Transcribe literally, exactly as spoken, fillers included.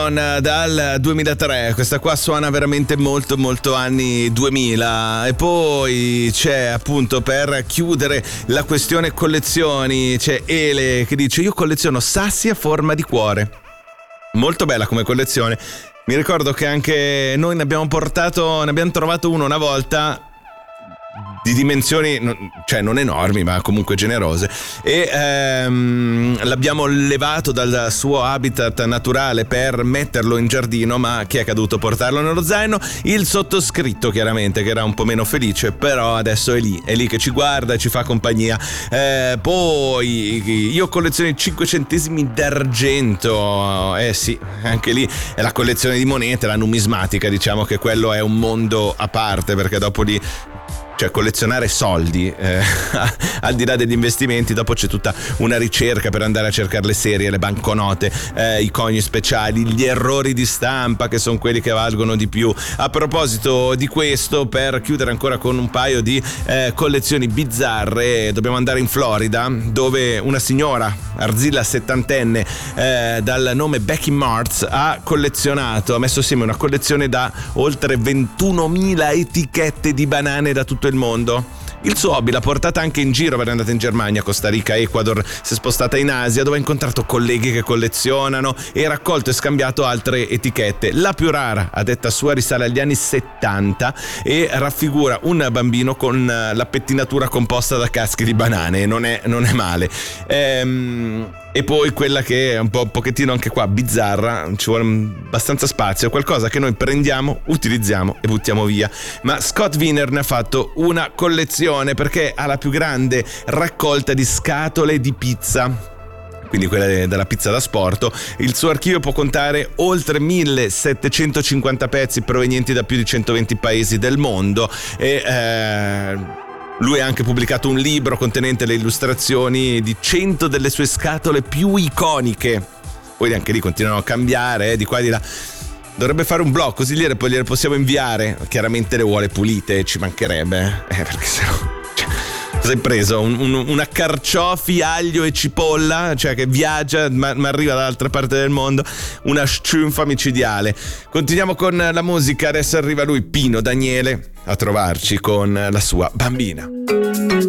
Dal duemilatré, questa qua suona veramente molto molto anni duemila. E poi c'è, appunto, per chiudere la questione collezioni, c'è Ele che dice: io colleziono sassi a forma di cuore. Molto bella come collezione. Mi ricordo che anche noi ne abbiamo portato, ne abbiamo trovato uno una volta di dimensioni, cioè non enormi ma comunque generose, e ehm, l'abbiamo levato dal suo habitat naturale per metterlo in giardino. Ma chi è che ha dovuto portarlo nello zaino? Il sottoscritto, chiaramente, che era un po' meno felice, però adesso è lì, è lì che ci guarda e ci fa compagnia. Eh, poi io colleziono i cinque centesimi d'argento, eh sì, anche lì è la collezione di monete, la numismatica, diciamo che quello è un mondo a parte, perché dopo lì, cioè collezionare soldi, eh, al di là degli investimenti, dopo c'è tutta una ricerca per andare a cercare le serie, le banconote, eh, i coni speciali, gli errori di stampa, che sono quelli che valgono di più. A proposito di questo, per chiudere ancora con un paio di eh, collezioni bizzarre, dobbiamo andare in Florida, dove una signora arzilla settantenne eh, dal nome Becky Martz ha collezionato, ha messo assieme una collezione da oltre ventunomila etichette di banane da tutto il mondo. Il suo hobby l'ha portata anche in giro, per è andata in Germania, Costa Rica, Ecuador, si è spostata in Asia, dove ha incontrato colleghi che collezionano e raccolto e scambiato altre etichette. La più rara, a detta sua, risale agli anni settanta e raffigura un bambino con la pettinatura composta da caschi di banane. Non è, non è male. Ehm... E poi quella che è un po' un pochettino anche qua bizzarra, ci vuole abbastanza spazio, qualcosa che noi prendiamo, utilizziamo e buttiamo via. Ma Scott Wiener ne ha fatto una collezione, perché ha la più grande raccolta di scatole di pizza, quindi quella della pizza da sporto. Il suo archivio può contare oltre millesettecentocinquanta pezzi provenienti da più di centoventi paesi del mondo e eh, lui ha anche pubblicato un libro contenente le illustrazioni di cento delle sue scatole più iconiche. Poi anche lì continuano a cambiare, eh, di qua e di là. Dovrebbe fare un blog, così poi gliele possiamo inviare. Chiaramente le vuole pulite, ci mancherebbe, eh, perché sennò... Cioè, cosa hai preso? Un, un, una carciofi, aglio e cipolla, cioè che viaggia ma, ma arriva dall'altra parte del mondo, una sciunfa micidiale. Continuiamo con la musica, adesso arriva lui, Pino Daniele, a trovarci con la sua Bambina.